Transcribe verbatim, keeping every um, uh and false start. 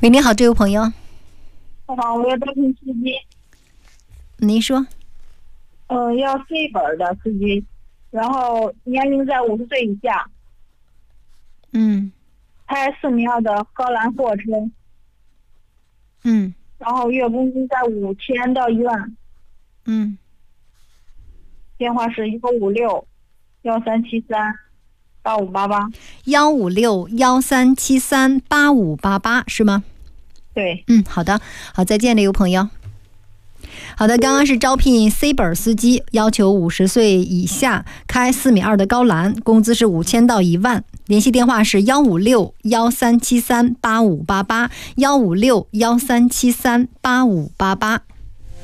喂，你好，这位朋友。 好，我要招聘司机。 您说。 呃，要 C 本的司机，然后年龄在五十岁以下。 嗯。 开四米二的高栏货车。 嗯。 然后月工资在五千到一万。 嗯。 电话是幺五六幺三七三八五八八。 幺五六幺三七三八五八八是吗？ 对。 嗯，好的，好，再见，这位朋友。好的，刚刚是招聘 C 本司机，要求五十岁以下，开四米二的高栏，工资是五千到一万。联系电话是幺五六幺三七三八五八八，幺五六幺三七三八五八八。